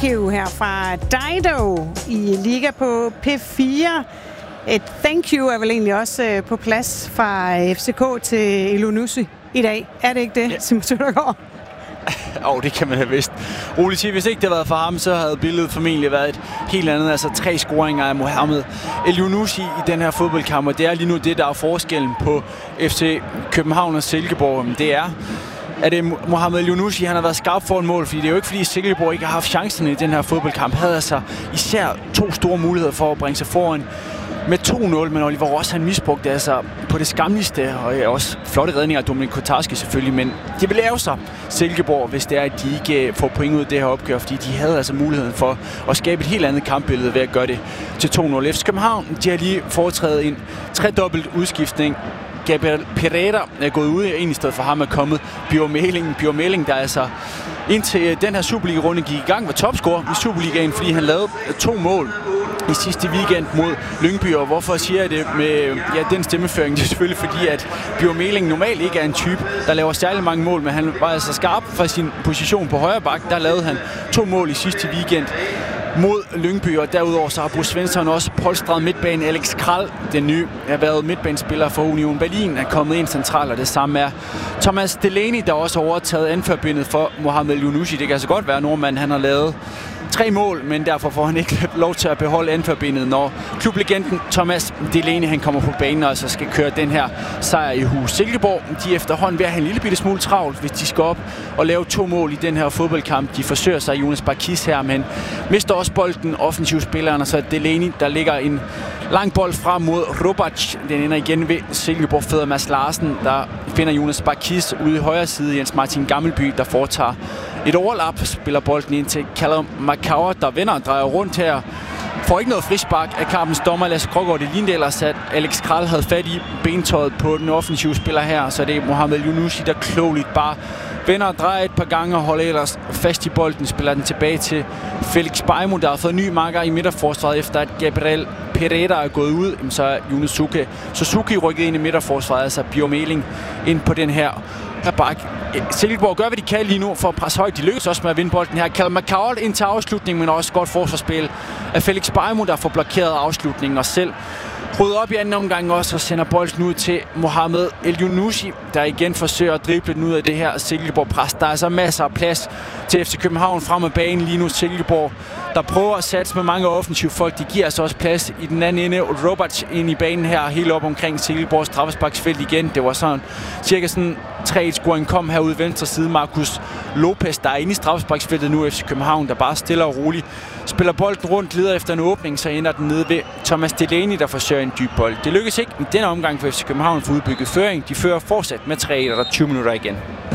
you her fra Dido i Liga på P4. Et thank you er vel egentlig også på plads fra FCK til Elyounoussi i dag. Er det ikke det, ja. Simon Søndergaard? Det kan man have vidst. Roligt sige, hvis ikke det havde været for ham, så havde billedet formentlig været et helt andet. Altså 3 scoringer af Mohamed Elyounoussi i den her fodboldkamp, og det er lige nu det, der er forskellen på FC København og Silkeborg. Det er, at det Mohamed Elyounoussi, han har været skarp for en mål, fordi det er jo ikke fordi Silkeborg ikke har haft chancerne i den her fodboldkamp. Havde altså især 2 store muligheder for at bringe sig foran med 2-0, men Oliver Ross han misbrugte altså på det skamligste, og også flotte redninger af Dominik Kotarski selvfølgelig, men de vil lave sig Silkeborg, hvis det er, at de ikke får point ud af det her opgør, fordi de havde altså muligheden for at skabe et helt andet kampbillede ved at gøre det til 2-0. FC København, de har lige foretaget en 3-dobbelt udskiftning. Gabriel Pereira er gået ud, i stedet for ham er kommet Bjørn Meling, der altså indtil den her Superliga-runde gik i gang, var topscorer i Superligaen, fordi han lavede 2 mål i sidste weekend mod Lyngby. Og hvorfor siger jeg det med den stemmeføring? Det er selvfølgelig fordi, at Bjørn Meling normalt ikke er en type, der laver særlig mange mål, men han var altså skarp fra sin position på højre bak. Der lavede han 2 mål i sidste weekend mod Lyngby, og derudover så har Bruce Svensson også polstret midtbanen. Alex Kral, den nye, har været midtbanespiller for Union Berlin, er kommet ind centralt, og det samme er Thomas Delaney, der også har overtaget anførbindet for Mohamed Elyounoussi. Det kan altså godt være, nordmand han har lavet 3 mål, men derfor får han ikke lov til at beholde anførbindet, når klublegenden Thomas Delaney han kommer på banen og så skal køre den her sejr i hus. Silkeborg, de er efterhånden ved at have en lille bitte smule travlt, hvis de skal op og lave 2 mål i den her fodboldkamp. De forsøger sig Jonas Barkis her, men mister også bolden, offensivspilleren, og så Delaney, der ligger en lang bold frem mod Robac. Den ender igen ved Silkeborg fædder Mads Larsen, der finder Jonas Barkis ude i højre side. Jens Martin Gammelby, der foretager et overlap, spiller bolden ind til Callum McCower, der vender og drejer rundt her. Får ikke noget frispark af kampens dommer Lasse Krogård. Det lignede ellers, at Alex Kral havde fat i bentøjet på den offensive spiller her, så det er Mohamed Elyounoussi, der klogeligt bare vender og drejer et par gange og holder ellers fast i bolden, spiller den tilbage til Felix Beimo, der har fået ny marker i midterforsvaret, efter at Gabriel Pereira er gået ud. Så er Yunosuke Suzuki rykket ind i midterforsvaret, altså Bjørn Meling ind på den her bak. Silkeborg gør, hvad de kan lige nu for at presse højt. De lykkes også med at vinde bolden her. Callum McCower ind til afslutningen, men også godt forsvarsspil af Felix Beimo, der får blokeret afslutningen og selv rydder op i anden omgang også og sender bolden ud til Mohamed Elyounoussi, der igen forsøger at drible den ud af det her Silkeborg-pres. Der er altså masser af plads til FC København frem af banen lige nu. Silkeborg, der prøver at satse med mange offensive folk. De giver altså også plads i den anden ende. Robac ind i banen her, helt op omkring Silkeborgs straffesparksfelt igen. Det var sådan cirka sådan 3-1-scoring kom herude venstre side. Marcus Lopez, der er inde i straffesparksfeltet nu. FC København, der bare stille og roligt spiller bolden rundt, leder efter en åbning, så ender den nede ved Thomas Delaney, der forsøger en dyb bold. Det lykkes ikke i denne omgang for FC København for udbygget føring. De fører fortsat med 3-1, og der er 20 minutter igen.